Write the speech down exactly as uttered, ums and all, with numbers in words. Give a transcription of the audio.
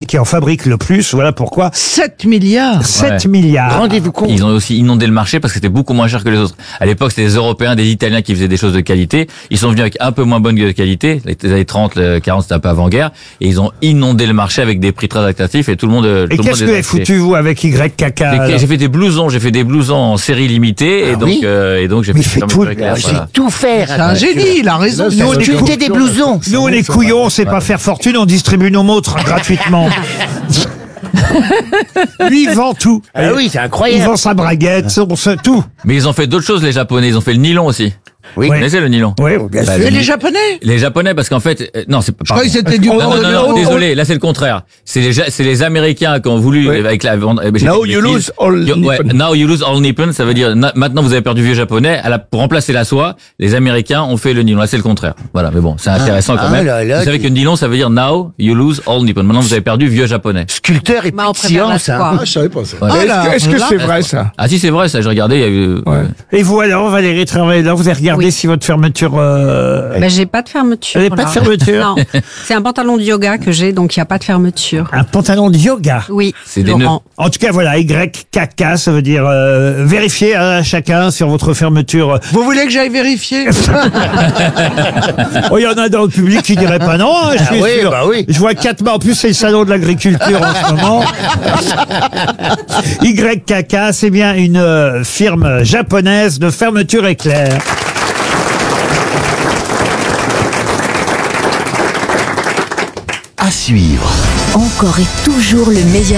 qui en fabrique le plus. Voilà pourquoi. sept milliards. sept Ouais. milliards. Rendez-vous compte. Ils ont aussi inondé le marché parce que c'était beaucoup moins cher que les autres. À l'époque, c'était des Européens, des Italiens qui faisaient des choses de qualité. Ils sont venus avec un peu moins bonne qualité. Les années trente, quarante, c'était un peu avant-guerre. Et ils ont inondé le marché avec des prix très attractifs et tout le monde. Et tout le monde qu'est-ce que les vous a avez achetés. foutu, vous, avec Y K K? J'ai- alors J'ai fait des blousons, j'ai fait des blousons en série limitée et Ah donc oui euh, et donc j'ai Mais fait il fait fermeture tout, éclair, Il voilà. sait tout faire. C'est un génie, il a raison. Nous, on sculptait des blousons. Nous, les couillons, on sait pas faire fortune, on distribue nos montres gratuitement. Lui, il vend tout. Ah oui, c'est Il incroyable. vend sa braguette, son, son- tout. Mais ils ont fait d'autres choses les Japonais, ils ont fait le nylon aussi. Oui. Vous connaissez le nylon? Oui, bien Bah, sûr. Et le- les Japonais? Les Japonais, parce qu'en fait, euh, non, c'est pas. Je croyais que c'était du Non, non, non, non, Oh, désolé, là c'est le contraire. C'est les, Ja- c'est les Américains qui ont voulu Oui. avec la. euh, j'ai Now dit you des lose deals. all Yo- ouais, Nippon. now you lose all Nippon, ça veut dire na- maintenant vous avez perdu vieux japonais. À la, pour remplacer la soie, les Américains ont fait le nylon. Là c'est le contraire. Voilà, mais bon, c'est intéressant quand ah même. là là, vous savez tu- que nylon, ça veut dire now you lose all Nippon. Maintenant vous avez perdu vieux japonais. Sculpteur et Bah, on plus de préfère la science. hein. soie. Ah, je savais pas ça. Ouais. Est-ce là, que- est-ce que là, c'est vrai, ça? Ah si c'est vrai, ça j'ai regardé. Il y a eu. Ouais. euh, Et vous, alors, Valérie Travailleur, vous avez regardé Oui. si votre fermeture... euh, Ben, j'ai pas de fermeture. Vous avez pas là. de fermeture Non. C'est un pantalon de yoga que j'ai, donc il n'y a pas de fermeture. un pantalon de yoga. Oui, C'est des Laurent. En tout cas, voilà, Y K K, ça veut dire euh, vérifiez hein, chacun sur votre fermeture. Vous voulez que j'aille vérifier? Oh, il y en a dans le public qui diraient pas non, hein, je suis Ah oui, sûr. bah oui. Je vois quatre mains. En plus, c'est le salon de l'agriculture en ce moment. Y K K, c'est bien une euh, firme japonaise de fermeture éclair. À suivre. Encore et toujours le meilleur